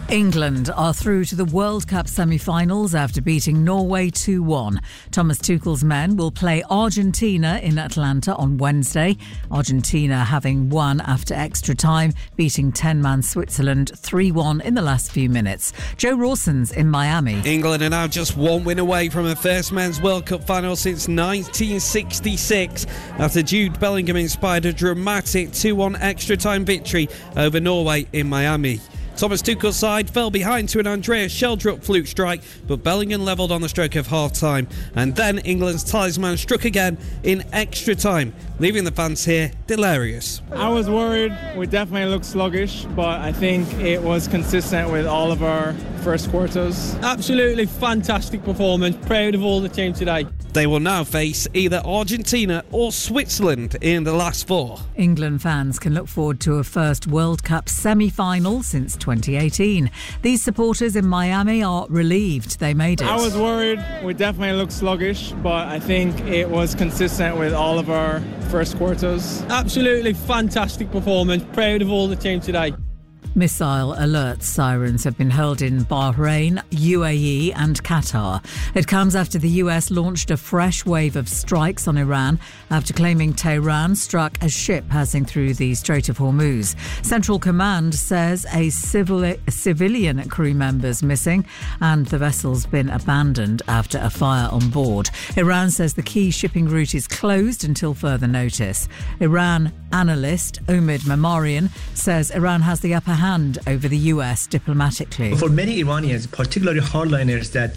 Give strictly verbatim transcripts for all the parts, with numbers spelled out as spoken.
England are through to the World Cup semi-finals after beating Norway two one. Thomas Tuchel's men will play Argentina in Atlanta on Wednesday. Argentina having won after extra time, beating ten-man Switzerland three one in the last few minutes. Joe Rawson's in Miami. England are now just one win away from a first men's World Cup final since nineteen sixty-six after Jude Bellingham inspired a dramatic two one extra time victory over Norway in Miami. Thomas Tuchel's side fell behind to an Andreas Sheldrup fluke strike, but Bellingham levelled on the stroke of half-time. And then England's talisman struck again in extra time, leaving the fans here delirious. I was worried. We definitely looked sluggish, but I think it was consistent with all of our first quarters. Absolutely fantastic performance. Proud of all the team today. They will now face either Argentina or Switzerland in the last four. England fans can look forward to a first World Cup semi-final since twenty eighteen. These supporters in Miami are relieved they made it. I was worried. We definitely looked sluggish, but I think it was consistent with all of our first quarters. Absolutely fantastic performance. Proud of all the team today. Missile alert sirens have been held in Bahrain, U A E and Qatar. It comes after the U S launched a fresh wave of strikes on Iran after claiming Tehran struck a ship passing through the Strait of Hormuz. Central Command says a civil, civilian crew member's missing and the vessel's been abandoned after a fire on board. Iran says the key shipping route is closed until further notice. Iran analyst Omid Memarian says Iran has the upper hand over the U S diplomatically. For many Iranians, particularly hardliners that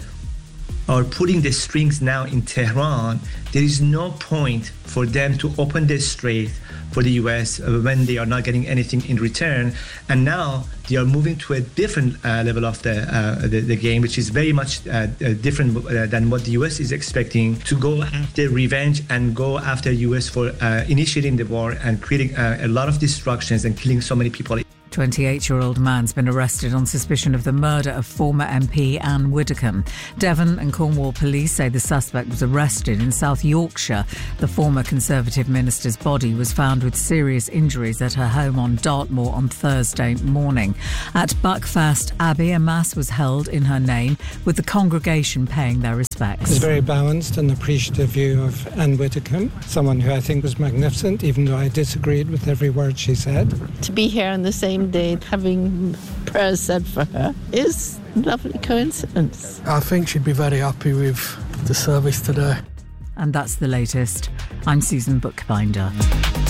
are putting the strings now in Tehran, there is no point for them to open the strait for the U S when they are not getting anything in return. And now they are moving to a different uh, level of the, uh, the the game, which is very much uh, different uh, than what the U S is expecting, to go after revenge and go after U S for uh, initiating the war and creating uh, a lot of destructions and killing so many people. twenty-eight-year-old man's been arrested on suspicion of the murder of former M P Anne Widdecombe. Devon and Cornwall police say the suspect was arrested in South Yorkshire. The former Conservative minister's body was found with serious injuries at her home on Dartmoor on Thursday morning. At Buckfast Abbey, a mass was held in her name, with the congregation paying their respects. It's a very balanced and appreciative view of Anne Widdecombe, someone who I think was magnificent, even though I disagreed with every word she said. To be here on the same day having prayers said for her is a lovely coincidence. I think she'd be very happy with the service today. And that's the latest. I'm Susan Bookbinder.